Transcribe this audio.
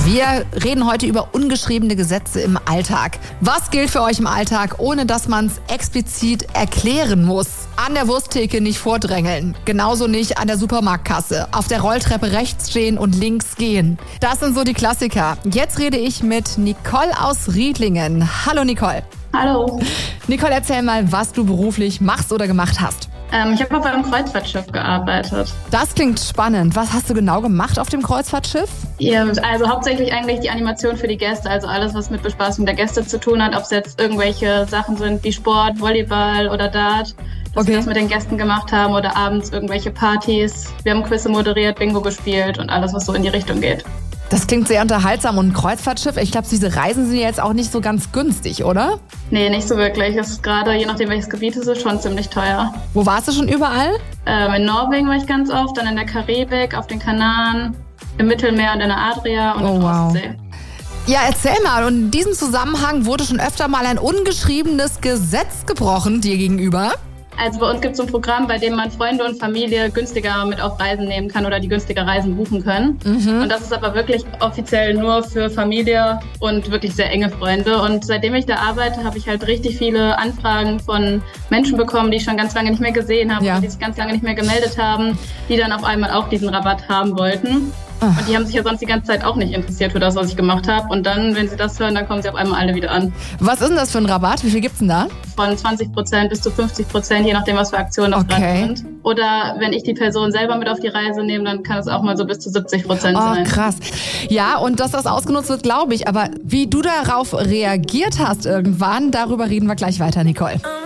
Wir reden heute über ungeschriebene Gesetze im Alltag. Was gilt für euch im Alltag, ohne dass man es explizit erklären muss? An der Wursttheke nicht vordrängeln. Genauso nicht an der Supermarktkasse. Auf der Rolltreppe rechts stehen und links gehen. Das sind so die Klassiker. Jetzt rede ich mit Nicole aus Riedlingen. Hallo Nicole. Hallo. Nicole, erzähl mal, was du beruflich machst oder gemacht hast. Ich habe auf einem Kreuzfahrtschiff gearbeitet. Das klingt spannend. Was hast du genau gemacht auf dem Kreuzfahrtschiff? Ja, also hauptsächlich eigentlich die Animation für die Gäste, also alles, was mit Bespaßung der Gäste zu tun hat, ob es jetzt irgendwelche Sachen sind wie Sport, Volleyball oder Dart, dass wir das mit den Gästen gemacht haben oder abends irgendwelche Partys. Wir haben Quizze moderiert, Bingo gespielt und alles, was so in die Richtung geht. Das klingt sehr unterhaltsam und ein Kreuzfahrtschiff, ich glaube, diese Reisen sind jetzt auch nicht so ganz günstig, oder? Nee, nicht so wirklich. Es ist gerade, je nachdem welches Gebiet es ist, schon ziemlich teuer. Wo warst du schon überall? In Norwegen war ich ganz oft, dann in der Karibik, auf den Kanaren, im Mittelmeer und in der Adria und in der Ostsee. Ja, erzähl mal, und in diesem Zusammenhang wurde schon öfter mal ein ungeschriebenes Gesetz gebrochen dir gegenüber? Also bei uns gibt es so ein Programm, bei dem man Freunde und Familie günstiger mit auf Reisen nehmen kann oder die günstiger Reisen buchen können. Und das ist aber wirklich offiziell nur für Familie und wirklich sehr enge Freunde. Und seitdem ich da arbeite, habe ich halt richtig viele Anfragen von Menschen bekommen, die ich schon ganz lange nicht mehr gesehen habe, die sich ganz lange nicht mehr gemeldet haben, die dann auf einmal auch diesen Rabatt haben wollten. Und die haben sich ja sonst die ganze Zeit auch nicht interessiert für das, was ich gemacht habe. Und dann, wenn sie das hören, dann kommen sie auf einmal alle wieder an. Was ist denn das für ein Rabatt? Wie viel gibt's denn da? Von 20% bis zu 50%, je nachdem, was für Aktionen noch dran sind. Oder wenn ich die Person selber mit auf die Reise nehme, dann kann es auch mal so bis zu 70% sein. Oh, krass. Ja, und dass das ausgenutzt wird, glaube ich. Aber wie du darauf reagiert hast irgendwann, darüber reden wir gleich weiter, Nicole.